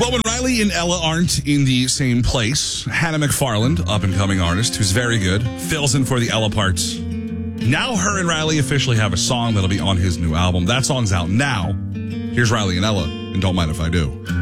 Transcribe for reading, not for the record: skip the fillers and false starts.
Well, when Riley and Ella aren't in the same place, Hannah McFarland, up-and-coming artist who's very good, fills in for the Ella parts. Now her and Riley officially have a song that'll be on his new album. That song's out now. Here's Riley and Ella, and Don't Mind If I Do.